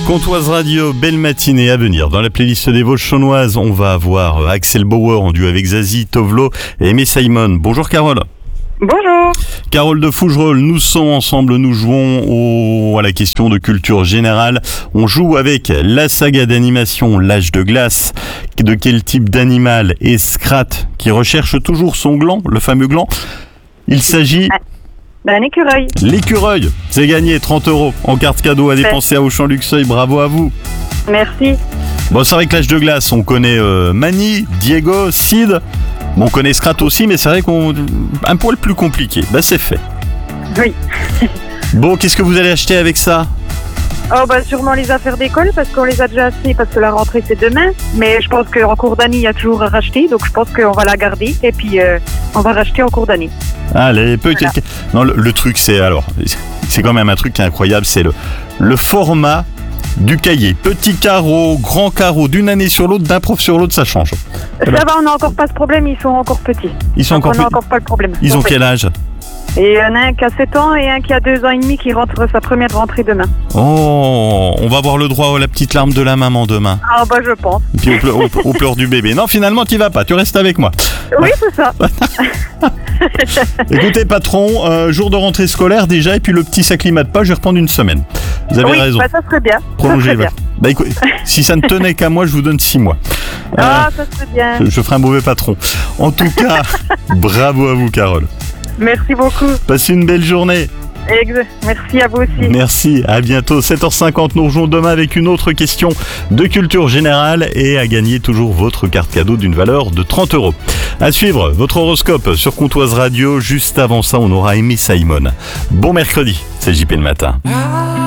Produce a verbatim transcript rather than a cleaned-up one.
Comtoise Radio, belle matinée à venir. Dans la playlist des Vosges chaunoises, on va avoir Axel Bauer en duo avec Zazie, Tovlo et Aimé Simon. Bonjour Carole. Bonjour. Carole de Fougerolles, nous sommes ensemble, nous jouons au, à la question de culture générale. On joue avec la saga d'animation L'Âge de glace. De quel type d'animal est Scrat, qui recherche toujours son gland, le fameux gland? Il s'agit... Ben, un écureuil. L'écureuil, c'est gagné, trente euros en carte cadeau à dépenser à Auchan Luxeuil. Bravo à vous. Merci. Bon, c'est vrai que L'Âge de glace, on connaît euh, Mani, Diego, Sid. Bon, on connaît Scrat aussi, mais c'est vrai qu'on un poil plus compliqué. Bah, c'est fait. Oui. Bon, qu'est-ce que vous allez acheter avec ça? Oh, bah, sûrement les affaires d'école, parce qu'on les a déjà achetées, parce que la rentrée c'est demain. Mais je pense qu'en cours d'année, il y a toujours à racheter, donc je pense qu'on va la garder, et puis euh, on va racheter en cours d'année. Allez, petit. Voilà. Non, le, le truc, c'est alors, c'est quand même un truc qui est incroyable, c'est le, le format du cahier. Petit carreau, grand carreau, d'une année sur l'autre, d'un prof sur l'autre, ça change. Ça va, on n'a encore pas ce problème, ils sont encore petits. Ils sont donc encore on n'a petits. encore pas le problème. Ils donc, ont quel âge? Et il y en a un qui a sept ans et un qui a deux ans et demi qui rentre sa première rentrée demain. Oh, on va avoir le droit à la petite larme de la maman demain. Ah bah je pense. Et puis au, pleur, au, au pleur du bébé. Non, finalement, tu vas pas, tu restes avec moi. Oui, c'est ça. Écoutez, patron, euh, jour de rentrée scolaire déjà, et puis le petit s'acclimate pas, je vais reprendre une semaine. Vous avez oui, raison. Bah, ça serait bien. Prolongez. Ça serait bien. Bah, écoute, si ça ne tenait qu'à moi, je vous donne six mois. Ah, euh, ça serait bien. Je, je ferai un mauvais patron. En tout cas, bravo à vous, Carole. Merci beaucoup. Passez une belle journée. Merci à vous aussi. Merci, à bientôt. sept heures cinquante, nous rejoignons demain avec une autre question de culture générale et à gagner toujours votre carte cadeau d'une valeur de trente euros. À suivre, votre horoscope sur Comtoise Radio. Juste avant ça, on aura Aimé Simon. Bon mercredi, c'est J P le matin.